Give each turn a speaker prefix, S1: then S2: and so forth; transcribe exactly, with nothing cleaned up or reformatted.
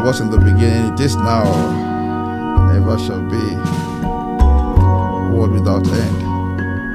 S1: was in the beginning, it is now, never shall be, world without end.